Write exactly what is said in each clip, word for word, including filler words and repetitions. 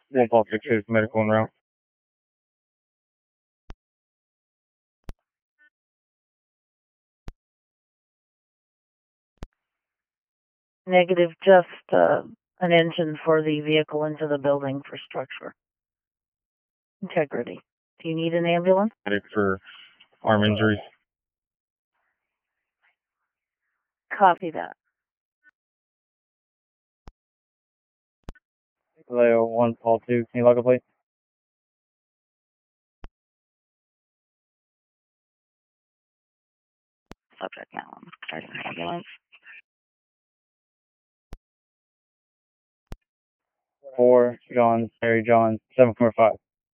One Paul six is medical en route. Negative, just uh, an engine for the vehicle into the building for structure integrity. Do you need an ambulance? For arm injuries. Copy that. Leo one Paul two, can you log a plate? Subject now. Starting ambulance. Four John, Mary John, seven four five.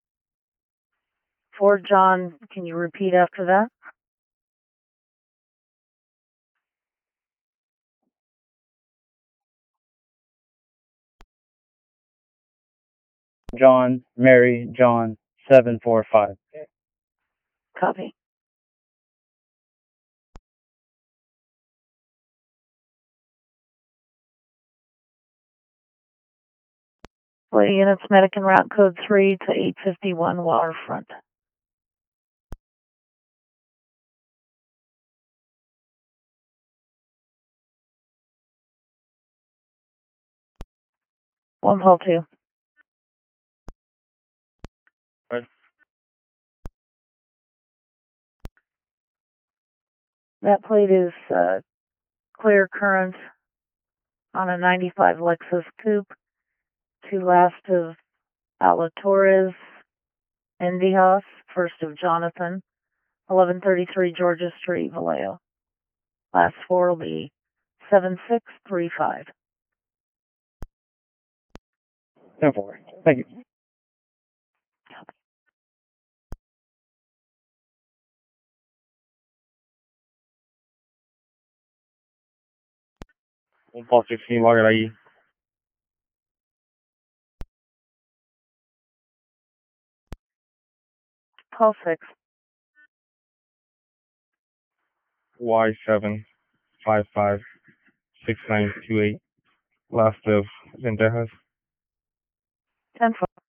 For John, can you repeat after that? John, Mary, John, seven four five. Copy. Flight units, medic en route code three to eight fifty-one Waterfront. One Paul two. Right. That plate is uh, clear current on a ninety-five Lexus Coupe to last of Ala Torres, Envijas, first of Jonathan, eleven thirty-three Georgia Street, Vallejo. Last four will be seven six three five. ten four. Thank you. One Paul six, can you log it I E? Paul six. Y seven five five six nine two eight. Last of Vendejas. ten four.